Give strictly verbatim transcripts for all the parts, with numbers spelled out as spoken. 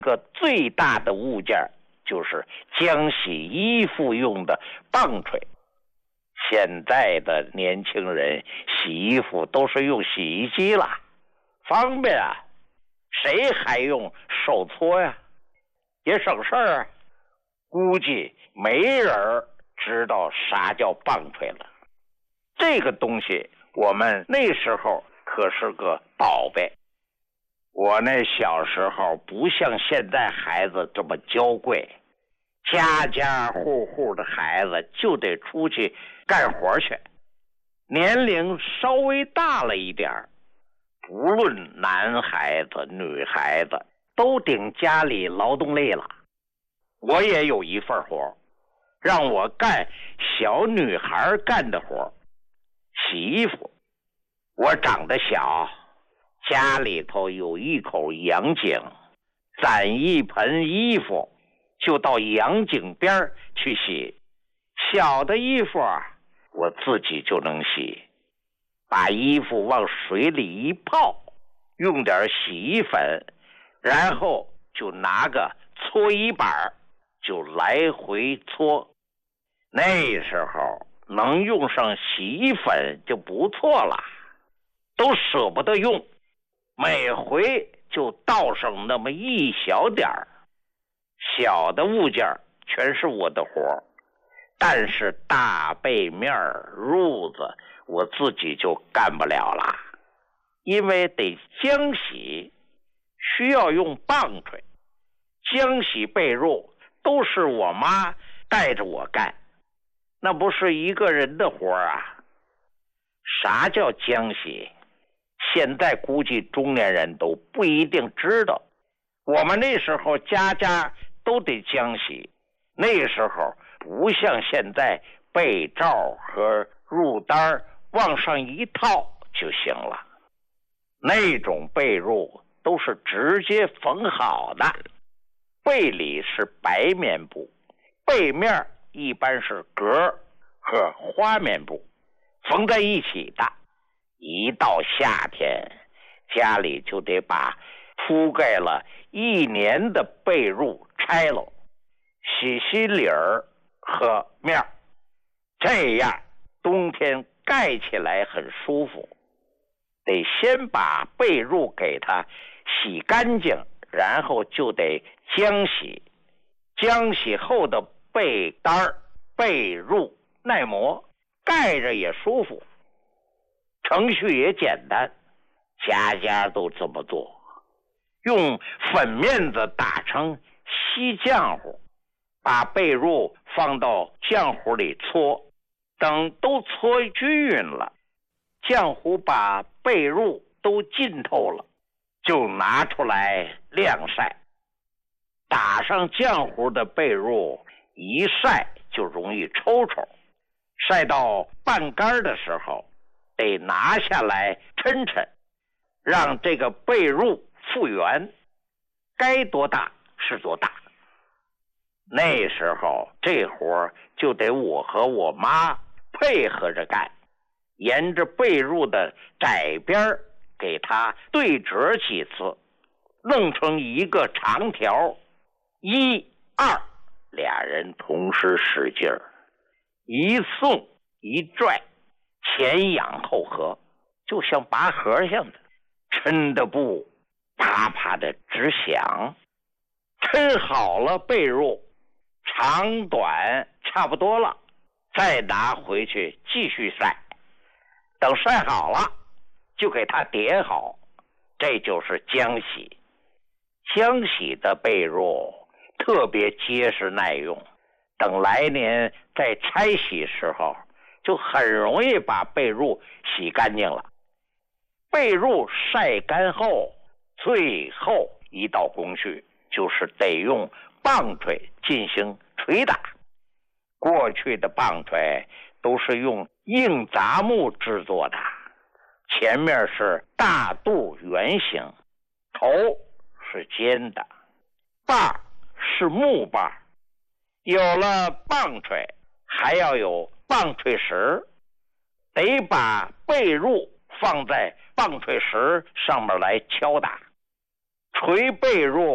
个最大的物件就是浆洗衣服用的棒槌。现在的年轻人洗衣服都是用洗衣机了，方便啊，谁还用手搓呀？也省事儿啊。估计没人知道啥叫棒槌了。这个东西我们那时候可是个宝贝。我那小时候不像现在孩子这么娇贵，家家户户的孩子就得出去干活去。年龄稍微大了一点，不论男孩子女孩子都顶家里劳动力了。我也有一份活，让我干小女孩干的活，洗衣服。我长得小，家里头有一口洋井，攒一盆衣服就到洋井边去洗。小的衣服我自己就能洗，把衣服往水里一泡，用点洗衣粉，然后就拿个搓衣板就来回搓。那时候能用上洗衣粉就不错了，都舍不得用，每回就倒上那么一小点儿。小的物件全是我的活，但是大背面褥子我自己就干不了了，因为得浆洗，需要用棒槌。浆洗被褥都是我妈带着我干，那不是一个人的活啊。啥叫浆洗？现在估计中年人都不一定知道。我们那时候家家都得浆洗，那时候不像现在被罩和褥单往上一套就行了，那种被褥都是直接缝好的，被里是白棉布，背面一般是格和花棉布缝在一起的。一到夏天，家里就得把铺盖了一年的被褥拆了，洗洗里儿和面，这样冬天盖起来很舒服。得先把被褥给它洗干净，然后就得浆洗。浆洗后的被单被褥耐磨，盖着也舒服，程序也简单，家家都这么做。用粉面子打成稀浆糊，把被褥放到浆糊里搓，等都搓均匀了，浆糊把被褥都浸透了，就拿出来晾晒。打上浆糊的被褥一晒就容易抽抽，晒到半干的时候得拿下来抻抻，让这个被褥复原，该多大是多大。那时候这活就得我和我妈配合着干，沿着被褥的窄边给它对折几次，弄成一个长条，一二俩人同时使劲儿，一送一拽，前仰后合，就像拔河像的，抻的布啪啪的直响。抻好了被褥，长短差不多了，再拿回去继续晒。等晒好了，就给它叠好，这就是浆洗。浆洗的被褥特别结实耐用，等来年在拆洗时候就很容易把被褥洗干净了。被褥晒干后，最后一道工序就是得用棒槌进行捶打。过去的棒槌都是用硬杂木制作的，前面是大肚圆形，头是尖的，把是木把。有了棒槌，还要有棒槌石，得把被褥放在棒槌石上面来敲打。捶被褥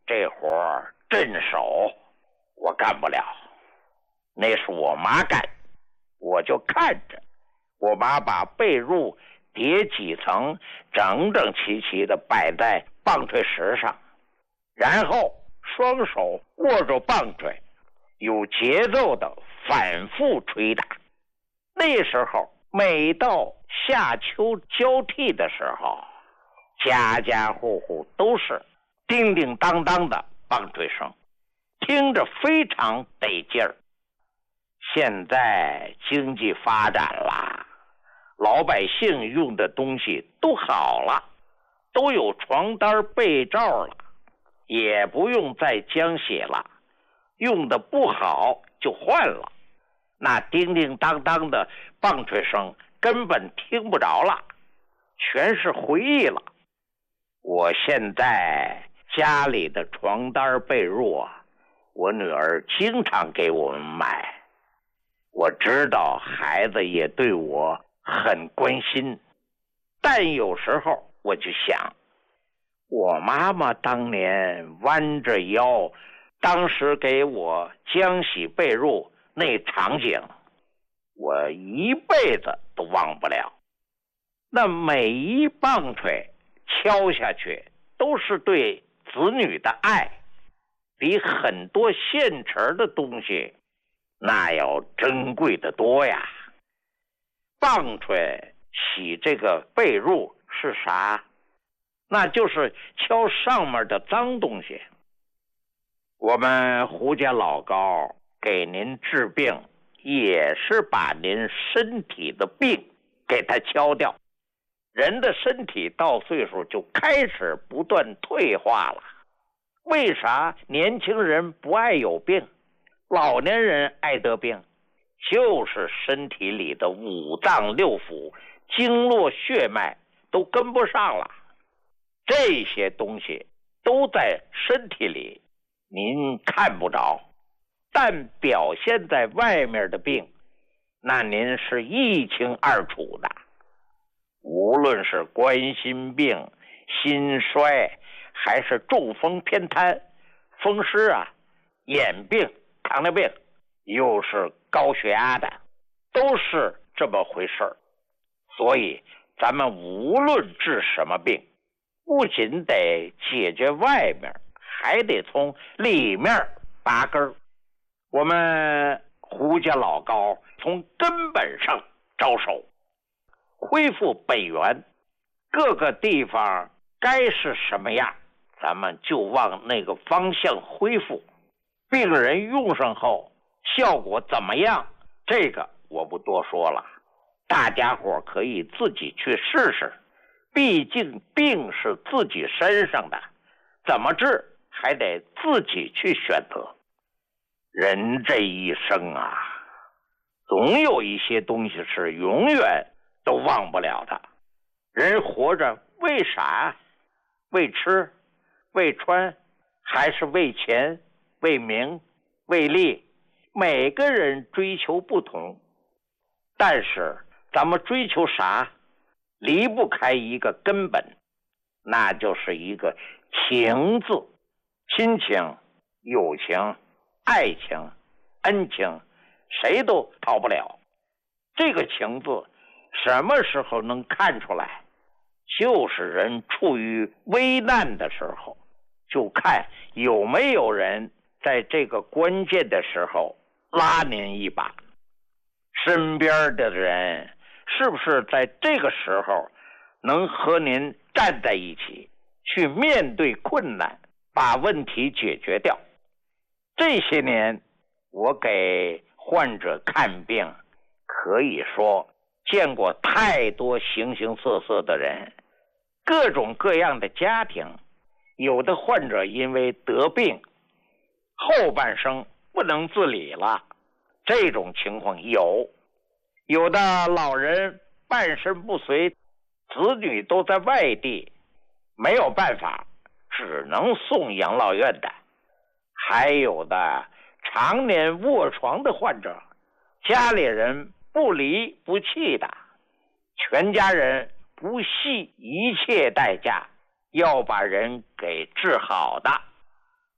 这活儿镇守我干不了，那是我妈干，我就看着我妈把被褥叠几层，整整齐齐的摆在棒槌石上，然后双手握住棒槌，有节奏的反复捶打。那时候每到夏秋交替的时候，家家户户都是叮叮当当的棒槌声，听着非常得劲儿。现在经济发展了，老百姓用的东西都好了，都有床单被罩了，也不用再浆洗了，用的不好就换了，那叮叮当当的棒槌声根本听不着了，全是回忆了。我现在家里的床单被褥啊，我女儿经常给我们买，我知道孩子也对我很关心，但有时候我就想，我妈妈当年弯着腰，当时给我浆洗被褥那场景，我一辈子都忘不了。那每一棒槌敲下去都是对子女的爱，比很多现成的东西那要珍贵的多呀。棒槌洗这个被褥是啥？那就是敲上面的脏东西。我们胡家老高给您治病，也是把您身体的病给它敲掉。人的身体到岁数就开始不断退化了。为啥年轻人不爱有病，老年人爱得病？就是身体里的五脏六腑、经络血脉都跟不上了。这些东西都在身体里，您看不着，但表现在外面的病，那您是一清二楚的。无论是冠心病、心衰，还是中风偏瘫、风湿啊、眼病、糖尿病，又是高血压的，都是这么回事儿。所以咱们无论治什么病，不仅得解决外面，还得从里面拔根。我们胡家老高从根本上着手，恢复本源，各个地方该是什么样，咱们就往那个方向恢复。病人用上后效果怎么样，这个我不多说了，大家伙可以自己去试试。毕竟病是自己身上的，怎么治还得自己去选择。人这一生啊，总有一些东西是永远都忘不了的。人活着为啥？为吃，为穿，还是为钱，为名，为利？每个人追求不同，但是咱们追求啥，离不开一个根本，那就是一个情字。亲情、友情、爱情、恩情，谁都逃不了。这个情字什么时候能看出来？就是人处于危难的时候，就看有没有人在这个关键的时候拉您一把。身边的人是不是在这个时候能和您站在一起，去面对困难，把问题解决掉？这些年我给患者看病，可以说见过太多形形色色的人，各种各样的家庭。有的患者因为得病，后半生不能自理了，这种情况有。有的老人半身不遂，子女都在外地，没有办法，只能送养老院的。还有的常年卧床的患者，家里人不离不弃的，全家人不惜一切代价要把人给治好的。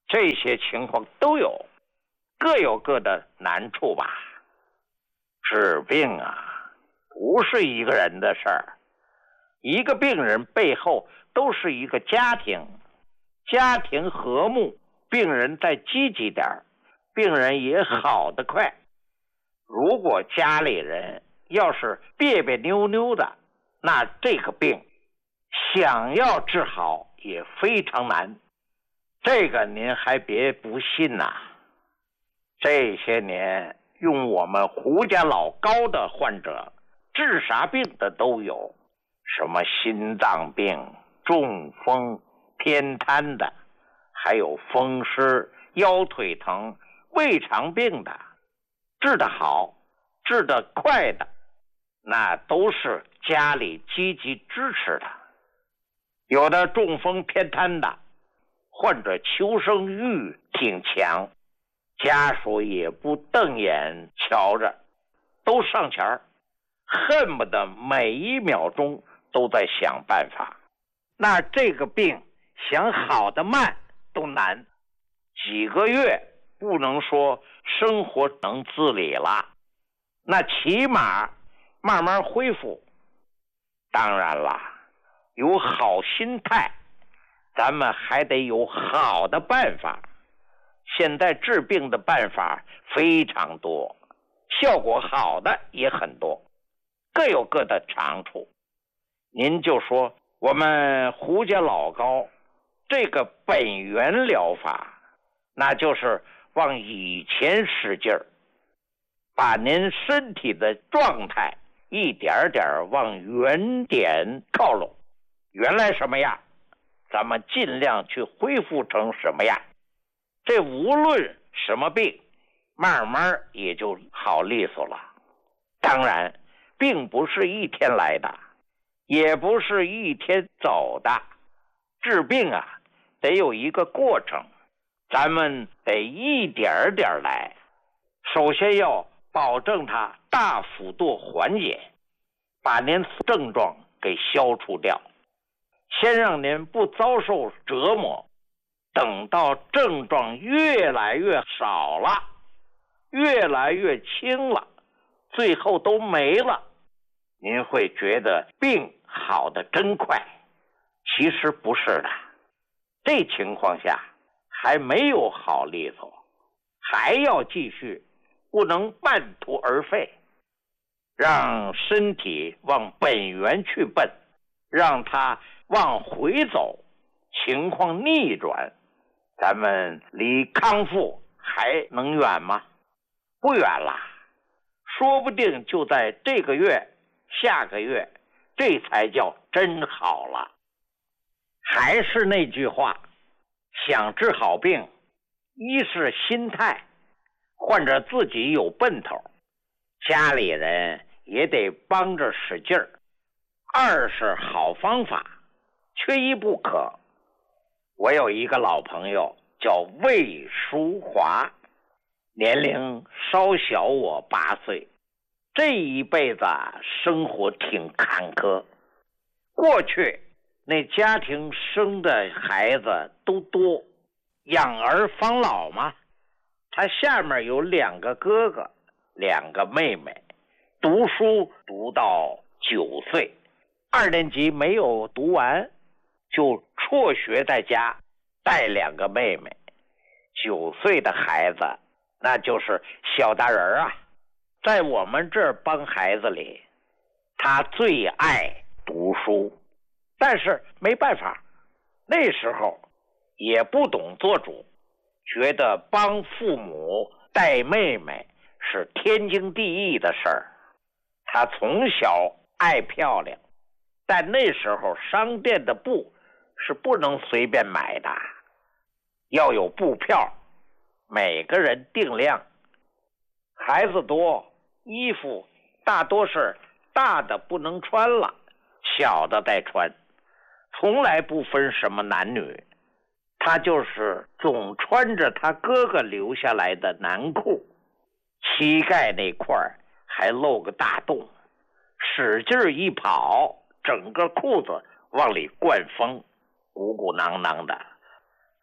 这些情况都有，各有各的难处吧。治病啊，不是一个人的事儿，一个病人背后都是一个家庭，家庭和睦，病人再积极点，病人也好得快。如果家里人要是别别扭扭的，那这个病想要治好也非常难。这个您还别不信呐、啊。这些年用我们胡家老高的患者，治啥病的都有，什么心脏病、中风、偏瘫的，还有风湿、腰腿疼、胃肠病的，治得好、治得快的，那都是家里积极支持的。有的中风偏瘫的患者求生欲挺强，家属也不瞪眼瞧着，都上前，恨不得每一秒钟都在想办法。那这个病想好的慢都难，几个月不能说生活能自理了，那起码慢慢恢复。当然了，有好心态，咱们还得有好的办法。现在治病的办法非常多，效果好的也很多，各有各的长处。您就说我们胡家老高这个本源疗法，那就是往以前使劲儿，把您身体的状态一点点往原点靠拢，原来什么样，咱们尽量去恢复成什么样。这无论什么病，慢慢也就好利索了。当然，并不是一天来的，也不是一天走的。治病啊，得有一个过程，咱们得一点点来。首先要保证它大幅度缓解，把您症状给消除掉，先让您不遭受折磨。等到症状越来越少了，越来越轻了，最后都没了，您会觉得病好得真快。其实不是的，这情况下还没有好利索，还要继续，不能半途而废，让身体往本源去奔，让它往回走，情况逆转，咱们离康复还能远吗？不远了，说不定就在这个月、下个月，这才叫真好了。还是那句话，想治好病，一是心态，患者自己有奔头，家里人也得帮着使劲儿；二是好方法，缺一不可。我有一个老朋友叫魏淑华，年龄稍小我八岁，这一辈子生活挺坎坷。过去那家庭生的孩子都多，养儿防老嘛。他下面有两个哥哥，两个妹妹，读书读到九岁，二年级没有读完，就辍学在家带两个妹妹。九岁的孩子那就是小大人啊，在我们这儿帮孩子里，他最爱读书，但是没办法，那时候也不懂做主，觉得帮父母带妹妹是天经地义的事儿。他从小爱漂亮，但那时候商店的布是不能随便买的，要有布票，每个人定量。孩子多，衣服大多是大的不能穿了，小的再穿，从来不分什么男女。他就是总穿着他哥哥留下来的男裤，膝盖那块还露个大洞，使劲一跑，整个裤子往里灌风，鼓鼓囊囊的。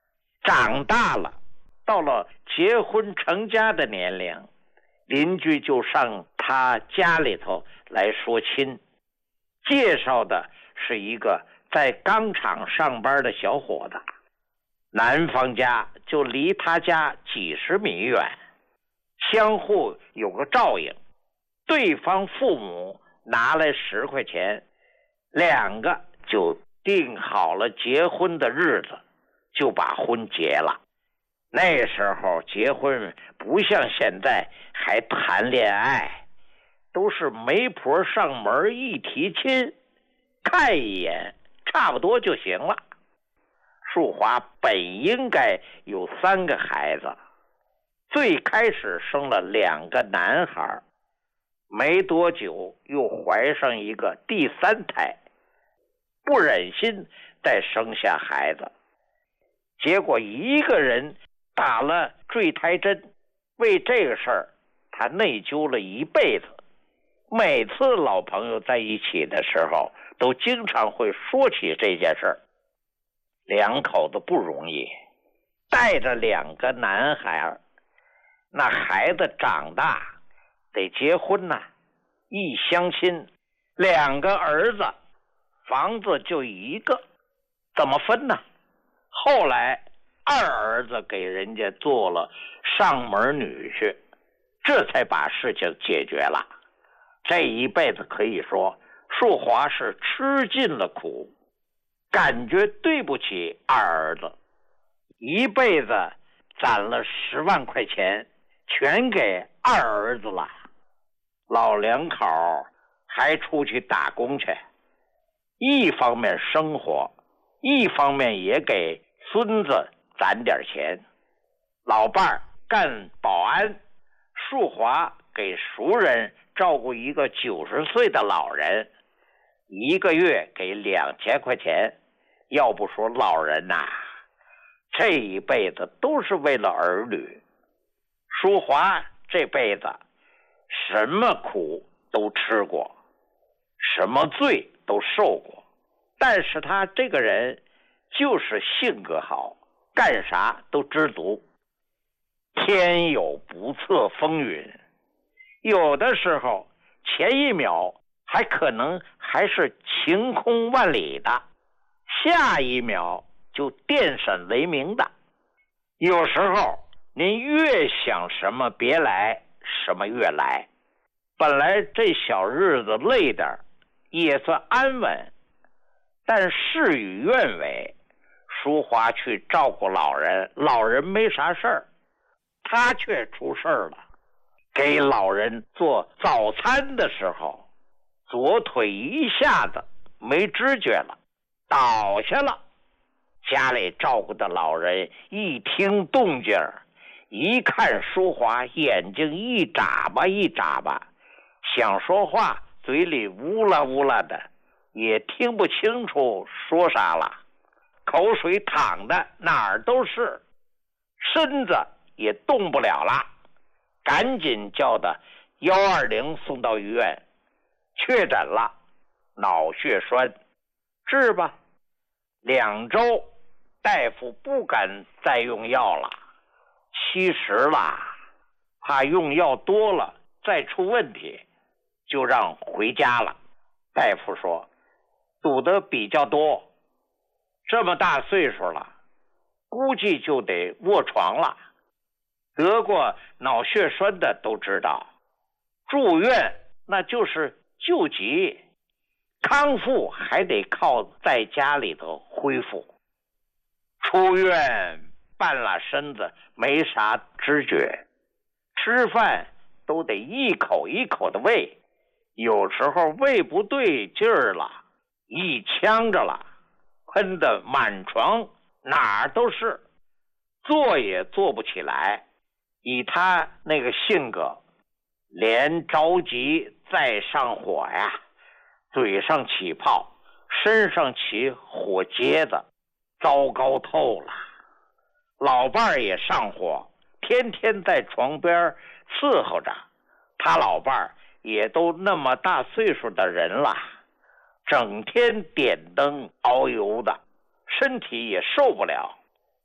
长大了，到了结婚成家的年龄，邻居就上他家里头来说亲，介绍的是一个在钢厂上班的小伙子，男方家就离他家几十米远，相互有个照应，对方父母拿来十块钱，两个就定好了结婚的日子，就把婚结了。那时候结婚不像现在还谈恋爱，都是媒婆上门一提亲，看一眼差不多就行了。淑华本应该有三个孩子，最开始生了两个男孩，没多久又怀上一个第三胎，不忍心再生下孩子，结果一个人打了坠胎针，为这个事儿他内疚了一辈子。每次老朋友在一起的时候，都经常会说起这件事儿。两口子不容易，带着两个男孩，那孩子长大得结婚呐、啊，一相亲，两个儿子，房子就一个，怎么分呢？后来二儿子给人家做了上门女婿，这才把事情解决了。这一辈子可以说淑华是吃尽了苦，感觉对不起二儿子，一辈子攒了十万块钱全给二儿子了。老两口还出去打工去，一方面生活，一方面也给孙子攒点钱。老伴儿干保安，淑华给熟人照顾一个九十岁的老人，一个月给两千块钱。要不说老人呐、啊，这一辈子都是为了儿女。淑华这辈子什么苦都吃过，什么罪都受过，但是他这个人就是性格好，干啥都知足。天有不测风云，有的时候前一秒还可能还是晴空万里的，下一秒就电闪雷鸣的。有时候您越想什么别来，什么越来。本来这小日子累点也算安稳，但事与愿违，淑华去照顾老人，老人没啥事儿，他却出事儿了。给老人做早餐的时候，左腿一下子没知觉了，倒下了。家里照顾的老人一听动静，一看淑华，眼睛一眨巴一眨巴，想说话嘴里呜啦呜啦的，也听不清楚说啥了，口水淌的哪儿都是，身子也动不了了，赶紧叫的一二零送到医院，确诊了脑血栓，治吧。两周，大夫不敢再用药了，其实啦，怕用药多了再出问题，就让回家了。大夫说赌得比较多，这么大岁数了，估计就得卧床了。得过脑血栓的都知道，住院那就是救急，康复还得靠在家里头恢复。出院半拉身子没啥知觉，吃饭都得一口一口的喂，有时候喂不对劲儿了，一呛着了，喷得满床哪儿都是，坐也坐不起来。以他那个性格，连着急再上火呀，嘴上起泡，身上起火疖子，糟糕透了。老伴儿也上火，天天在床边伺候着，他老伴儿也都那么大岁数的人了，整天点灯熬油的，身体也受不了。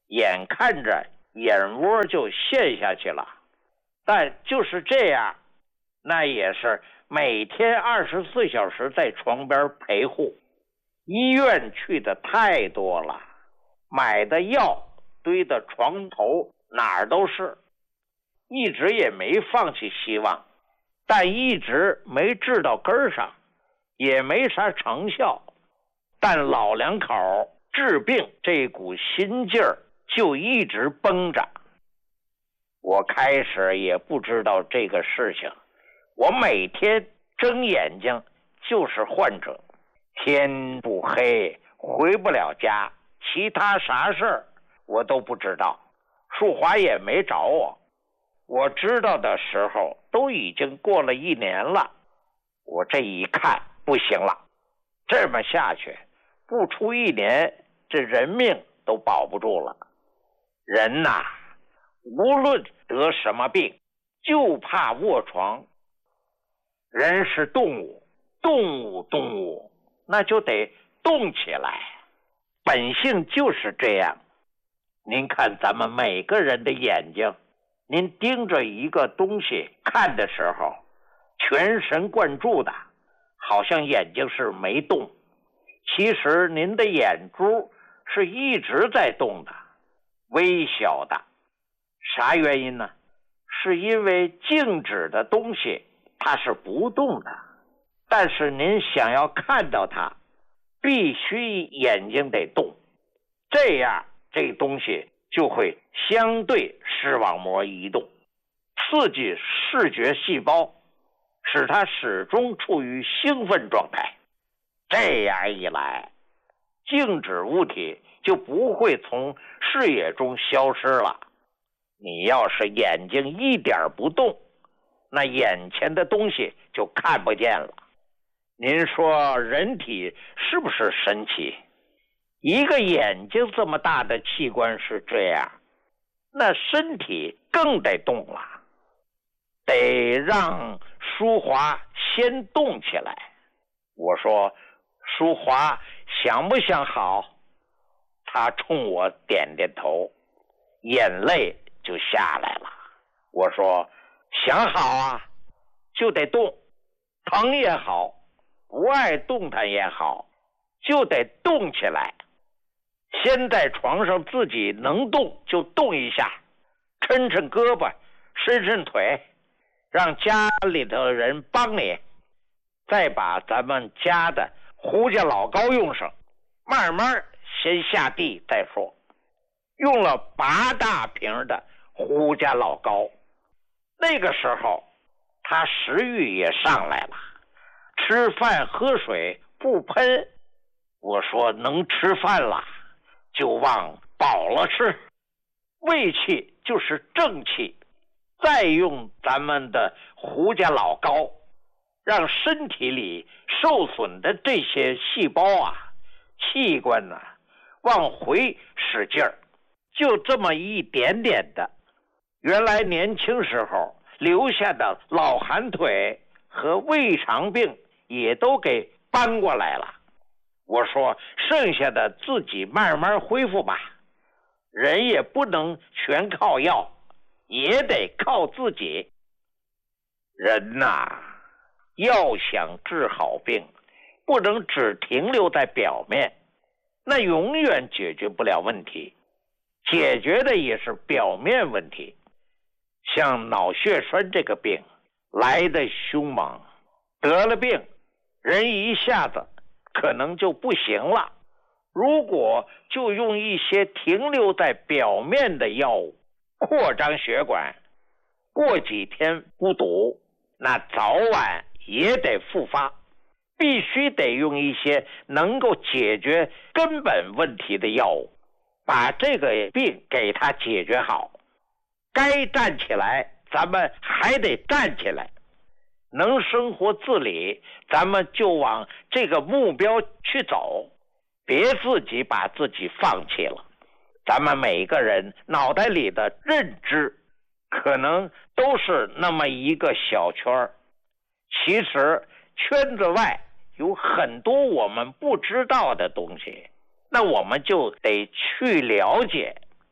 眼看着眼窝就陷下去了。但就是这样，那也是每天二十四小时在床边陪护，医院去的太多了，买的药堆的床头哪儿都是，一直也没放弃希望，但一直没治到根上，也没啥成效。但老两口治病这股心劲儿就一直绷着。我开始也不知道这个事情，我每天睁眼睛就是患者，天不黑回不了家，其他啥事儿我都不知道。淑华也没找我，我知道的时候都已经过了一年了。我这一看不行了，这么下去不出一年，这人命都保不住了。人呐，无论得什么病，就怕卧床。人是动物，动物动物，那就得动起来，本性就是这样。您看咱们每个人的眼睛，您盯着一个东西看的时候，全神贯注的，好像眼睛是没动，其实您的眼珠是一直在动的，微小的。啥原因呢？是因为静止的东西它是不动的，但是您想要看到它，必须眼睛得动，这样这东西就会相对视网膜移动，刺激视觉细胞，使它始终处于兴奋状态。这样一来，静止物体就不会从视野中消失了。你要是眼睛一点不动，那眼前的东西就看不见了。您说人体是不是神奇？一个眼睛这么大的器官是这样，那身体更得动了，得让淑华先动起来。我说，淑华想不想好？她冲我点点头，眼泪就下来了。我说，想好啊，就得动，疼也好，不爱动弹也好，就得动起来。先在床上自己能动就动一下，抻抻胳膊，伸伸腿，让家里头人帮你，再把咱们家的胡家老膏用上，慢慢先下地再说。用了八大瓶的胡家老膏，那个时候他食欲也上来了，吃饭喝水不喷。我说能吃饭了就往饱了吃，胃气就是正气，再用咱们的胡家老膏，让身体里受损的这些细胞啊、器官呢、啊、往回使劲儿，就这么一点点的，原来年轻时候留下的老寒腿和胃肠病也都给搬过来了。我说剩下的自己慢慢恢复吧，人也不能全靠药，也得靠自己。人呐，要想治好病，不能只停留在表面，那永远解决不了问题，解决的也是表面问题。像脑血栓这个病来得凶猛，得了病人一下子可能就不行了。如果就用一些停留在表面的药物扩张血管，过几天不堵，那早晚也得复发。必须得用一些能够解决根本问题的药物，把这个病给它解决好。该站起来咱们还得站起来，能生活自理咱们就往这个目标去走，别自己把自己放弃了。咱们每个人脑袋里的认知可能都是那么一个小圈，其实圈子外有很多我们不知道的东西，那我们就得去了解，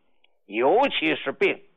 尤其是病。